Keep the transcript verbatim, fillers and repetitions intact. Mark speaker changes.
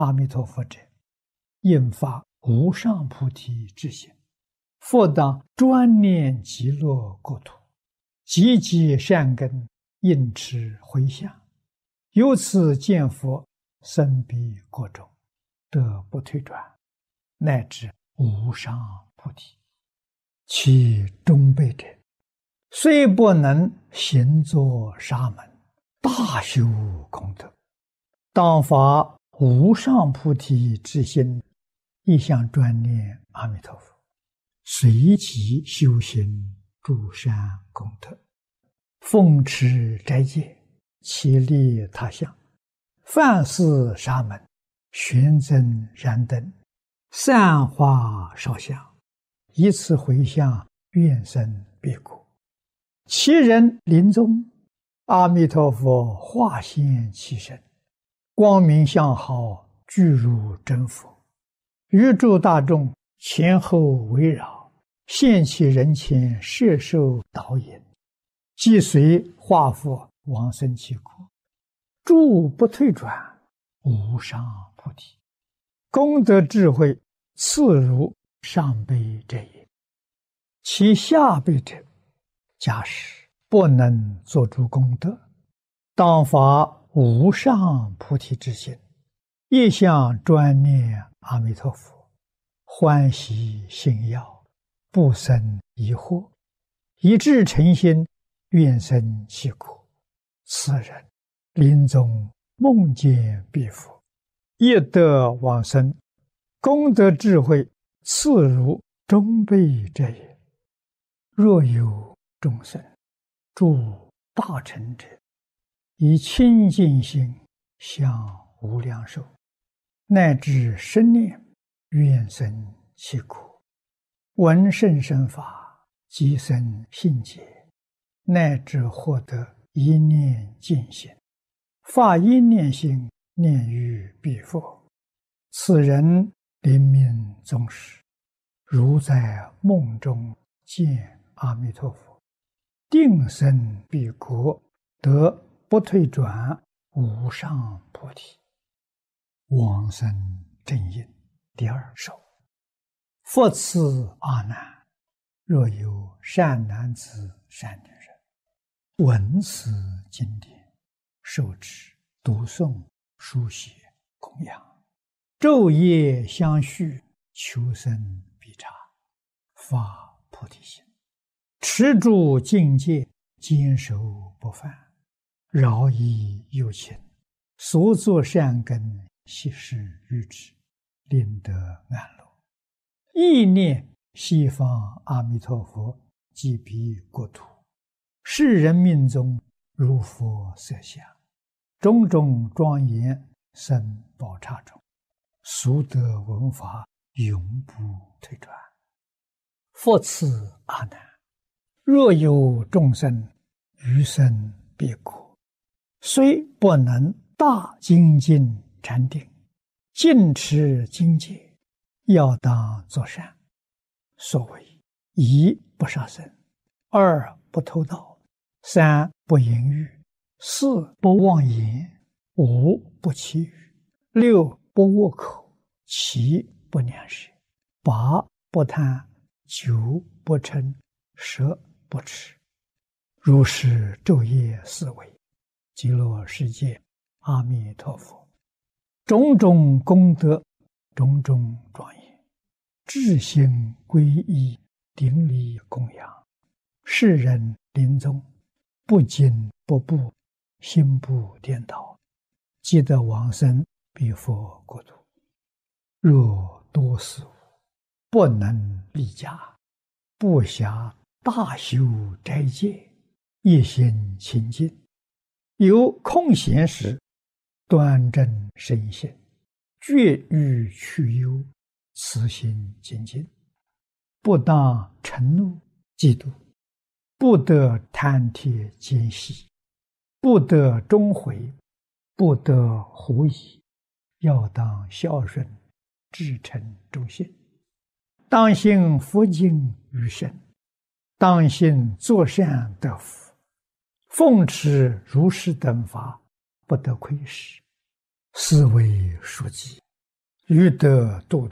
Speaker 1: 阿弥陀佛者，应发无上菩提之心，复当专念极乐国土，积极善根，应持回向，由此见佛，身彼国中，得不退转，乃至无上菩提。其中辈者，虽不能行作沙门，大修功德，当发无上菩提之心，一向专念阿弥陀佛，随即修行诸善功德，奉持斋戒，其利他乡，饭施沙门，玄增燃灯，散花烧香，以此回向愿生彼国。其人临终，阿弥陀佛化现其身，光明相好，具如真佛，于诸大众前后围绕，现其人前，摄受导引，即随化佛往生其国，诸不退转，无上菩提。功德智慧次如上辈者也。其下辈者，假使不能做诸功德，当发无上菩提之心，一向专念阿弥陀佛，欢喜信要，不生疑惑，一致诚心，愿生其国。此人临终梦见彼佛，业得往生，功德智慧次如中辈者也。若有众生诸大乘者，以清净心向无量寿，乃至生念愿生其国，闻甚深法，即生信解，乃至获得一念净心，发一念心，念于彼佛。此人临命终时，如在梦中见阿弥陀佛，定生彼国，得不退转，无上菩提。往生正因第二首。复次阿难，若有善男子善女人，闻此经典，受持读诵书写供养，昼夜相续，求生必察，发菩提心，持住境界，坚守不犯，饶益有情，所作善根，悉施于之，令得安乐。意念西方阿弥陀佛即彼国土，世人命中如佛色相，种种庄严生宝刹中，俗得闻法，永不退转。复次阿难，若有众生余生彼国，虽不能大精进禅定，尽持经戒，要当作善。所谓一不杀生，二不偷盗，三不淫欲，四不妄言，五不绮语，六不恶口，七不两舌，八不贪，九不嗔，十不痴。如是昼夜思维，极乐世界阿弥陀佛，种种功德，种种庄严，至心皈依，顶礼供养，世人临终不惊不怖，心不颠倒，即得往生彼佛国土。若多事物，不能立家，不暇大修斋戒，一心清净，有空闲时，端正身心，绝欲去忧，慈心精进，不当嗔怒嫉妒，不得贪帖奸细，不得终悔，不得狐疑，要当孝顺，至诚忠信，当信佛经于身，当信作善得福，奉持如是等法，不得亏失，是为书记， 欲得度